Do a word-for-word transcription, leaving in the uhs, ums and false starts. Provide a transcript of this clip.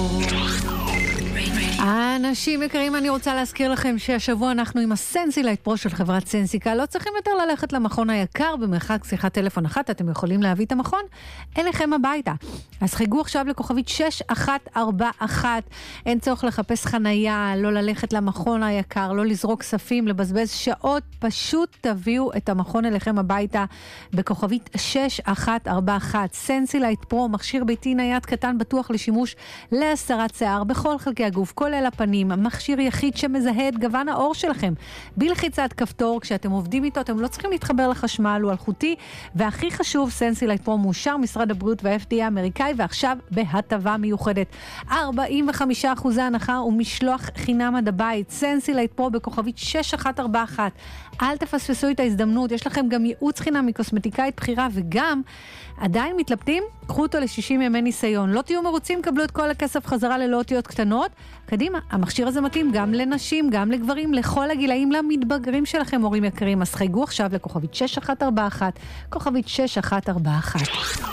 אנשים יקרים, אני רוצה להזכיר לכם שהשבוע אנחנו עם הסנסילייט פרו של חברת סנסיקה. לא צריכים יותר ללכת למכון היקר, במרחק שיחת טלפון אחת אתם יכולים להביא את המכון אליכם הביתה. אז חייגו עכשיו לכוכבית שש אחת ארבע אחת. אין צורך לחפש חנייה, לא ללכת למכון היקר, לא לזרוק כספים, לבזבז שעות, פשוט תביאו את המכון אליכם הביתה בכוכבית שש אחת ארבע אחת. סנסילייט פרו, מכשיר ביתי נייד קטן בטוח לשימוש להסרת שיער בכל חלקי הגוף, כולל הפנים, מכשיר יחיד שמזהה את גוון האור שלכם. בלחיצת כפתור, כשאתם עובדים איתו, אתם לא צריכים להתחבר לחשמל, הוא אלחוטי, והכי חשוב, סנסילייט פרו מאושר משרד הבריאות וה-אף די איי האמריקאי, ועכשיו בהטבה מיוחדת. ארבעים וחמישה אחוז הנחה ומשלוח חינם עד הבית. סנסילייט פרו בכוכבית שש אחת ארבע אחת. אל תפספסו את ההזדמנות, יש לכם גם ייעוץ חינם מקוסמטיקאית בחירה, וגם עדיין מתלבטים? קחו אותו ל-שישים ימי ניסיון. לא תהיו מרוצים, קבלו את כל הכסף חזרה ללא אותיות קטנות. קדימה, המכשיר הזה מתאים גם לנשים, גם לגברים, לכל הגילאים, למתבגרים שלכם, הורים יקרים. אז חייגו עכשיו לכוכבית שש אחת ארבע אחת, כוכבית שש אחת ארבע אחת.